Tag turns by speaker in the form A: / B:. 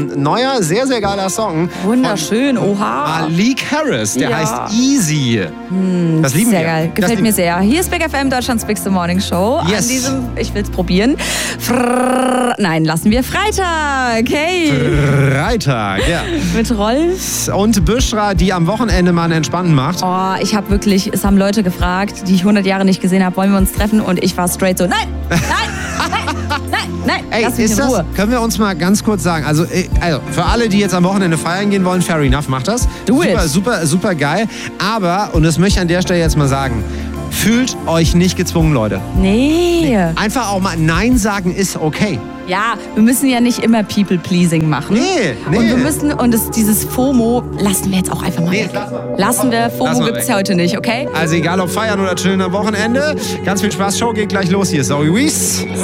A: neuer, sehr, sehr geiler Song.
B: Wunderschön,
A: von
B: oha.
A: Malik Harris, der heißt Easy. Das lieben
B: Sehr
A: wir.
B: geil, gefällt mir sehr. Hier ist Big FM, Deutschlands Bigste Morning Show.
A: Yes.
B: An diesem, ich will's probieren. Nein, lassen wir Freitag. Hey.
A: Freitag, ja.
B: Mit Rolf.
A: Und Büschra, die am Wochenende mal einen Entspannten macht.
B: Oh, es haben Leute gefragt, die ich 100 Jahre nicht gesehen habe, wollen wir uns treffen? Und ich war straight so, nein,
A: Ey,
B: lass mich in Ruhe.
A: können wir uns mal ganz kurz sagen, also für alle, die jetzt am Wochenende feiern gehen wollen, fair enough, macht das.
B: Do
A: super,
B: it.
A: super, super geil. Aber, und das möchte ich an der Stelle jetzt mal sagen, fühlt euch nicht gezwungen, Leute.
B: Nee.
A: Einfach auch mal Nein sagen ist okay.
B: Ja, wir müssen ja nicht immer People-Pleasing machen.
A: Nee.
B: Und wir müssen, dieses FOMO lassen wir jetzt auch einfach mal weg. Lassen wir. FOMO gibt's ja heute nicht, okay?
A: Also egal ob feiern oder chillen am Wochenende, ganz viel Spaß, Show geht gleich los. Hier ist Zoe Wees.